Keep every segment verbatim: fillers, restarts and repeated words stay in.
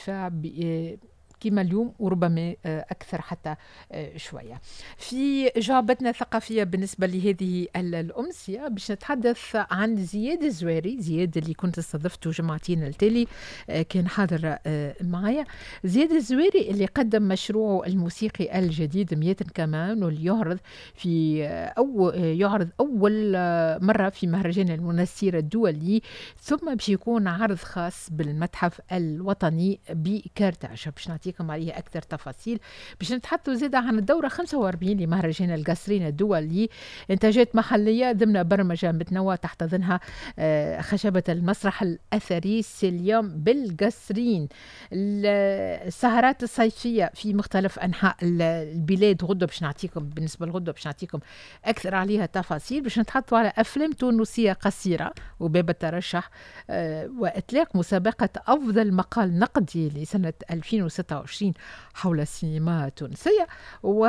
ارتفاع كما اليوم وربما أكثر حتى شوية. في جعبتنا الثقافية بالنسبة لهذه الأمسية باش نتحدث عن زياد الزواري. زياد اللي كنت استضفته جمعتين التالي كان حاضر معايا. زياد الزواري اللي قدم مشروعه الموسيقي الجديد مية كمان، واللي يعرض في أو يعرض أول مرة في مهرجان المنسيرة الدولي، ثم باش يكون عرض خاص بالمتحف الوطني بكارتاج. باش نعطيكم عليه أكثر تفاصيل. باش نتحدثوا زيادة عن الدورة خمسة وأربعين لمهرجان القصرين الدولي، إنتاجات محلية ضمن برمجة متنوعة تحت ضمنها خشبة المسرح الأثري سيليوم بالقصرين. السهرات الصيفية في مختلف أنحاء البلاد غدة باش نعطيكم بالنسبة لغدة باش نعطيكم أكثر عليها تفاصيل. باش نتحدثوا على أفلام تونسية قصيرة وباب الترشح وإطلاق مسابقة أفضل مقال نقدي لسنة ألفين وستة وعشرين حول السينما التونسية. و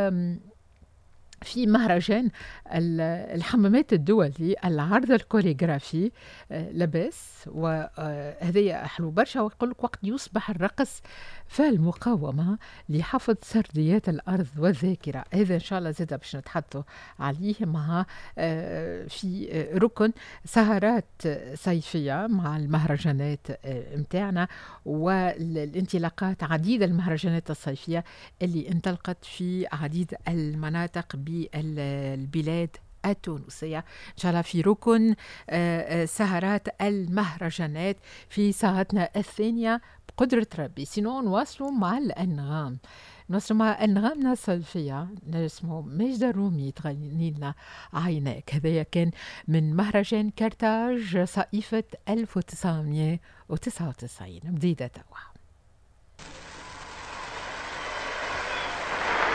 في مهرجان الحمامات الدولي العرض الكوريغرافي لباس، وهذا حلو برشا. ويقول لك وقت يصبح الرقص فالمقاومة لحفظ سرديات الأرض والذاكرة. هذا إن شاء الله زاد باش نتحدثوا عليه مع في ركن سهرات صيفية مع المهرجانات متاعنا والانطلاقات عديدة المهرجانات الصيفية اللي انطلقت في عديد المناطق بالبلاد التونسية. إن شاء الله في ركن سهرات المهرجانات في ساعتنا الثانية بقدرة ربي. سينو نواصلوا مع الأنغام، نواصلوا مع أنغامنا الصيفية. نسمو ماجدة الرومي تغني لنا عيناك. هذا كان من مهرجان كارتاج صيفة ألف وتسعمائة وتسعة وتسعين. بديدة توا.